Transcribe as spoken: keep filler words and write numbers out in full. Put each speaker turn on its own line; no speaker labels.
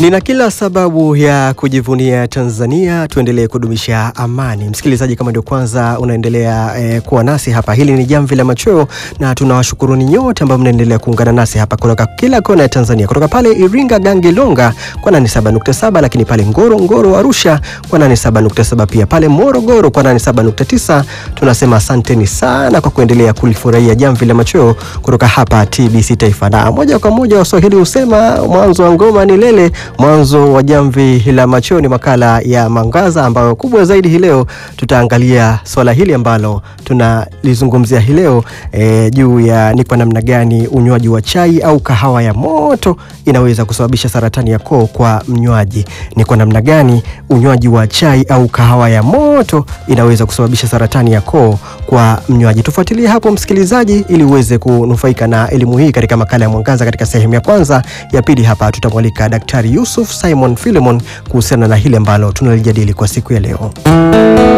Nina kila sababu ya kujivunia Tanzania, tuendelee kudumisha amani. Msikilizaji, kama ndio kwanza unaendelea eh, kuwa nasi hapa, hili ni Jamvi la Machweo na tunawashukuruni nyote ambao mnaendelea kuungana nasi hapa kutoka kila kona ya Tanzania, kutoka pale Iringa Gangilonga kwa nane saba nukta saba, lakini pale Ngoro Ngoro Arusha kwa nane saba nukta saba, pia pale Morogoro kwa nane saba nukta tisa. Tunasema asanteni sana kwa kuendelea kulifurahia Jamvi la Machweo kutoka hapa T B C Taifa. Na moja kwa moja Waswahili husema mwanzo wa ngoma ni lele. Mwanzo wa Jamvi la Machweo ni makala ya Mwangaza, ambayo kubwa zaidi hii leo tutaangalia swala hili ambalo tunalizungumzia hii leo e, juu ya ni kwa namna gani unywaji wa chai au kahawa ya moto inaweza kusababisha saratani ya koo kwa mnywaji. Ni kwa namna gani unywaji wa chai au kahawa ya moto inaweza kusababisha saratani ya koo kwa mnywaji. Tufuatilie hapo msikilizaji, ili uweze kunufaika na elimu hii katika makala ya Mwangaza katika sehemu ya kwanza. Ya pili hapa tutamwalika Daktari Yusuf Simon Philemon kuhusiana na hili ambalo tunalijadili kwa siku ya leo.